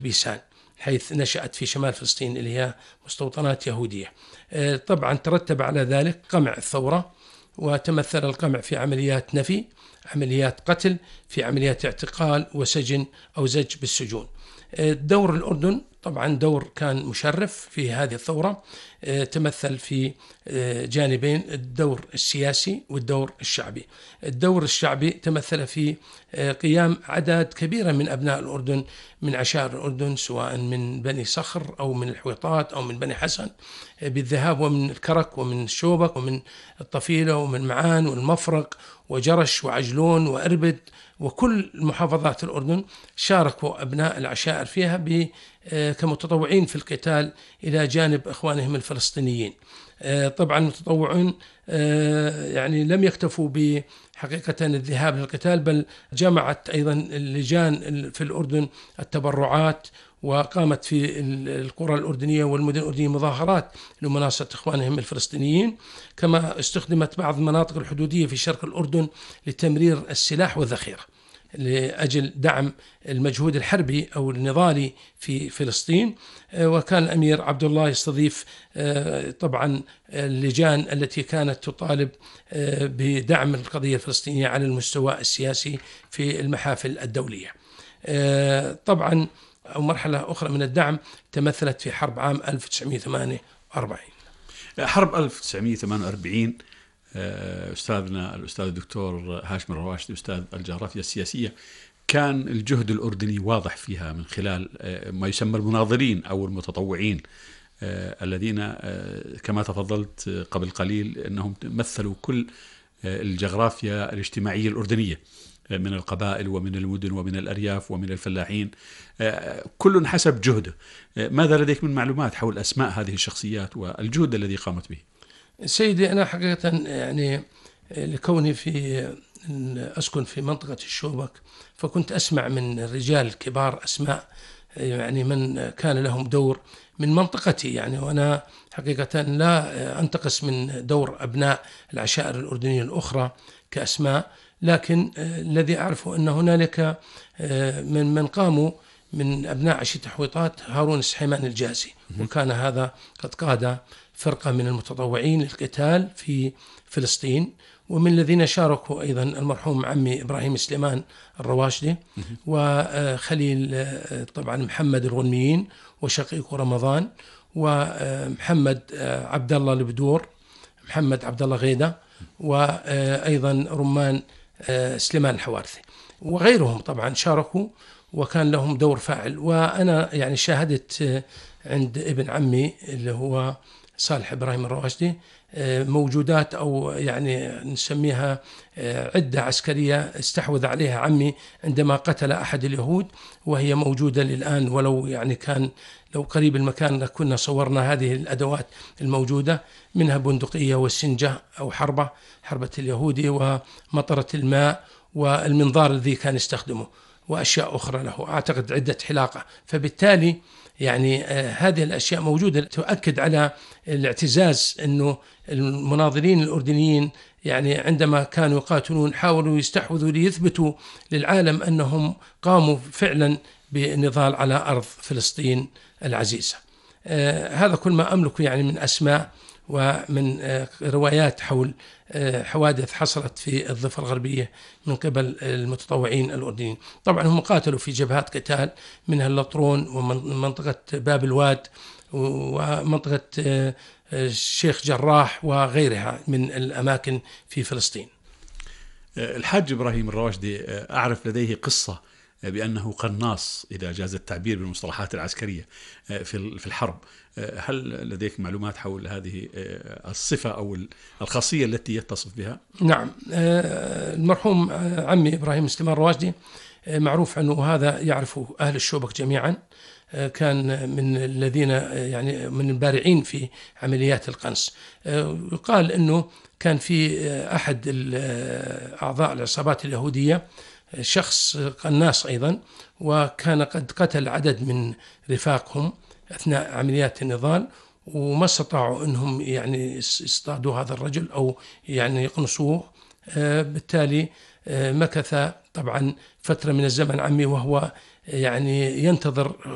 بيسان، حيث نشأت في شمال فلسطين اللي هي مستوطنات يهودية. طبعا ترتب على ذلك قمع الثورة، وتمثل القمع في عمليات نفي، عمليات قتل، في عمليات اعتقال وسجن أو زج بالسجون. دور الأردن طبعا دور كان مشرف في هذه الثورة، تمثل في جانبين: الدور السياسي والدور الشعبي. الدور الشعبي تمثل في قيام عدد كبير من أبناء الأردن من عشائر الأردن، سواء من بني صخر أو من الحويطات أو من بني حسن، بالذهاب ومن الكرك ومن الشوبك ومن الطفيلة ومن معان والمفرق وجرش وعجلون وأربد، وكل محافظات الأردن شاركوا أبناء العشائر فيها كمتطوعين في القتال إلى جانب إخوانهم الفلسطينيين. طبعا المتطوعون يعني لم يكتفوا بحقيقة الذهاب للقتال، بل جمعت أيضا اللجان في الأردن التبرعات، وقامت في القرى الأردنية والمدن الأردنية مظاهرات لمناصرة إخوانهم الفلسطينيين. كما استخدمت بعض المناطق الحدودية في شرق الأردن لتمرير السلاح والذخيرة لأجل دعم المجهود الحربي أو النضالي في فلسطين. وكان الأمير عبد الله يستضيف طبعا اللجان التي كانت تطالب بدعم القضية الفلسطينية على المستوى السياسي في المحافل الدولية. طبعا أو مرحلة أخرى من الدعم تمثلت في حرب عام 1948. حرب 1948 أستاذنا الأستاذ الدكتور هاشم الرواشدي أستاذ الجغرافيا السياسية، كان الجهد الأردني واضح فيها من خلال ما يسمى المناضلين أو المتطوعين الذين كما تفضلت قبل قليل أنهم مثلوا كل الجغرافيا الاجتماعية الأردنية من القبائل ومن المدن ومن الأرياف ومن الفلاحين، كل حسب جهده. ماذا لديك من معلومات حول أسماء هذه الشخصيات والجهد الذي قامت به؟ سيدي، أنا حقيقة يعني لكوني أسكن في منطقة الشوبك، فكنت أسمع من الرجال الكبار أسماء يعني من كان لهم دور من منطقتي يعني، وأنا حقيقة لا أنتقص من دور أبناء العشائر الأردنية الأخرى كأسماء، لكن الذي أعرفه أن هنالك من قاموا من أبناء عشيرة حويطات هارون السحيمان الجازي، وكان هذا قد قاد فرقة من المتطوعين للقتال في فلسطين. ومن الذين شاركوا أيضا المرحوم عمي إبراهيم سليمان الرواشدي، وخليل طبعا محمد الغنميين وشقيق رمضان، ومحمد عبد الله البدور، محمد عبد الله غيدة، وأيضا رمان سليمان الحوارثي وغيرهم طبعا شاركوا وكان لهم دور فاعل. وأنا يعني شاهدت عند ابن عمي اللي هو صالح إبراهيم الرواشدي موجودات أو يعني نسميها عدة عسكرية استحوذ عليها عمي عندما قتل أحد اليهود، وهي موجودة للآن، ولو يعني كان لو قريب المكان لكنا صورنا هذه الأدوات الموجودة، منها بندقية والسنجة أو حربة اليهودي ومطرة الماء والمنظار الذي كان يستخدمه وأشياء أخرى له، أعتقد عدة حلاقة. فبالتالي يعني هذه الأشياء موجودة تؤكد على الاعتزاز أنه المناضلين الأردنيين يعني عندما كانوا يقاتلون حاولوا يستحوذوا ليثبتوا للعالم أنهم قاموا فعلا بالنضال على أرض فلسطين العزيزة. هذا كل ما أملك يعني من أسماء ومن روايات حول حوادث حصلت في الضفة الغربية من قبل المتطوعين الأردنيين. طبعا هم قاتلوا في جبهات قتال منها اللطرون ومنطقة باب الواد ومنطقة الشيخ جراح وغيرها من الأماكن في فلسطين. الحاج إبراهيم الرواشدي أعرف لديه قصة بأنه قناص إذا جاز التعبير بالمصطلحات العسكرية في الحرب. هل لديك معلومات حول هذه الصفة أو الخاصية التي يتصف بها؟ نعم، المرحوم عمي إبراهيم سليمان الرواشدي معروف أنه هذا يعرفه أهل الشوبك جميعا، كان من الذين يعني من البارعين في عمليات القنص. يقال أنه كان في أحد أعضاء العصابات اليهودية شخص قناص أيضا، وكان قد قتل عدد من رفاقهم أثناء عمليات النضال، وما استطاعوا أنهم يعني يصطادوا هذا الرجل أو يعني يقنصوه. بالتالي مكث طبعا فترة من الزمن عمي وهو يعني ينتظر